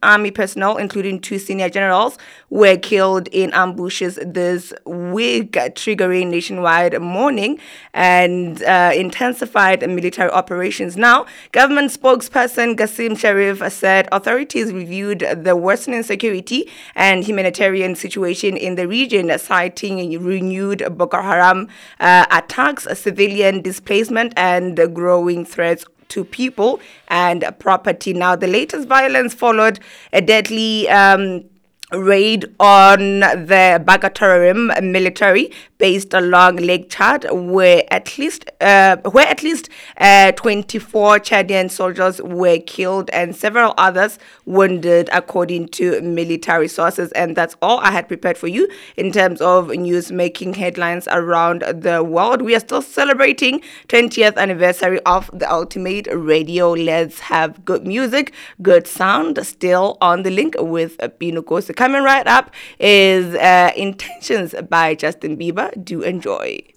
army personnel, including 2 senior generals, were killed in ambushes this week, triggering nationwide mourning and intensified military operations. Now, government spokesperson Qasim Sharif said authorities reviewed the worsening security and humanitarian situation in the region, citing renewed Boko Haram attacks, civilian displacement, and growing threats to people and property. Now, the latest violence followed a deadly raid on the Bagatarim military based along Lake Chad, where at least 24 Chadian soldiers were killed and several others wounded, according to military sources. And that's all I had prepared for you in terms of news making headlines around the world. We are still celebrating 20th anniversary of the Ultimate Radio. Let's have good music, good sound, still on the link with Pino Kosi. Coming right up is Intentions by Justin Bieber. Do enjoy.